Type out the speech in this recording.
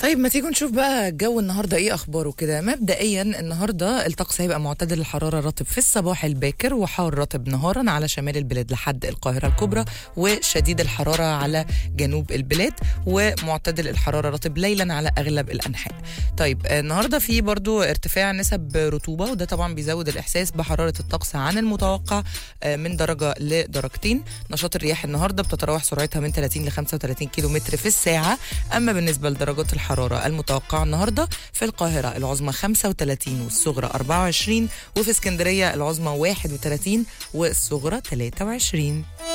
طيب ما تيجوا نشوف بقى الجو النهارده ايه اخباره كده. مبدئيا النهارده الطقس هيبقى معتدل الحراره، رطب في الصباح الباكر وحار رطب نهارا على شمال البلاد لحد القاهره الكبرى، وشديد الحراره على جنوب البلاد، ومعتدل الحراره رطب ليلا على اغلب الانحاء. طيب النهارده في برضو ارتفاع نسب رطوبه، وده طبعا بيزود الاحساس بحراره الطقس عن المتوقع من درجه لدرجتين. نشاط الرياح النهارده بتتراوح سرعتها من 30 ل 35 كيلو متر في الساعه. اما بالنسبه لدرجات الحراره المتوقعه النهارده في القاهره العظمى 35 والصغرى 24، وفي اسكندريه العظمى 31 والصغرى 23.